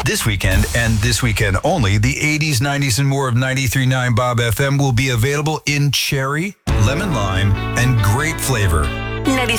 This weekend, and this weekend only, the 80s, 90s, and more of 93.9 Bob FM will be available in cherry, lemon lime, and grape flavor. 93.9